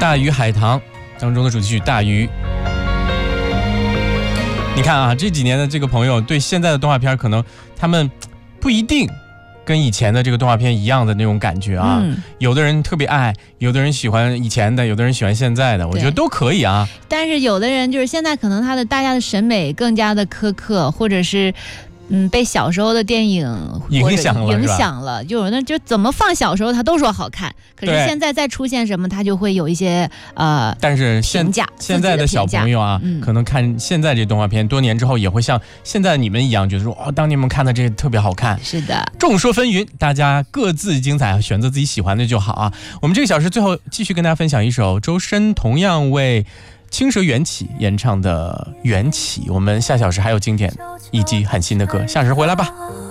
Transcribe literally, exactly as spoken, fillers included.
大鱼海棠当中的主题曲《大鱼》。你看啊，这几年的这个朋友对现在的动画片可能他们不一定跟以前的这个动画片一样的那种感觉啊、嗯、有的人特别爱，有的人喜欢以前的，有的人喜欢现在的，我觉得都可以啊。 但是有的人就是现在可能他的大家的审美更加的苛刻，或者是嗯，被小时候的电影影响了， 影响了，就有人就怎么放小时候他都说好看，可是现在再出现什么他就会有一些呃， 但是现现在的小朋友啊、嗯，可能看现在这动画片多年之后也会像现在你们一样觉得说哦，当年们看的这特别好看。 是的， 众说纷纭，大家各自精彩，选择自己喜欢的就好啊。我们这个小时最后继续跟大家分享一首周深同样为青蛇缘起演唱的缘起，我们下小时还有经典以及很新的歌，下时回来吧。